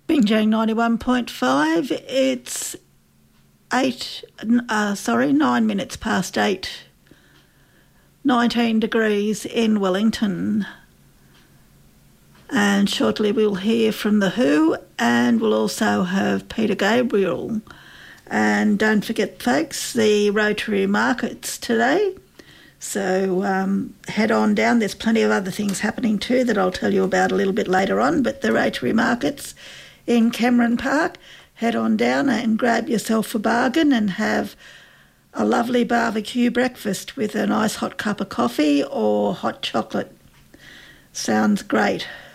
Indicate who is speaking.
Speaker 1: Binjang 91.5. It's 9 minutes past 8. 19 degrees in Wellington. And shortly we'll hear from The Who, and we'll also have Peter Gabriel. And don't forget, folks, the Rotary Markets today. So head on down. There's plenty of other things happening too that I'll tell you about a little bit later on, but the Rotary Markets in Cameron Park, head on down and grab yourself a bargain and have a lovely barbecue breakfast with a nice hot cup of coffee or hot chocolate. Sounds great.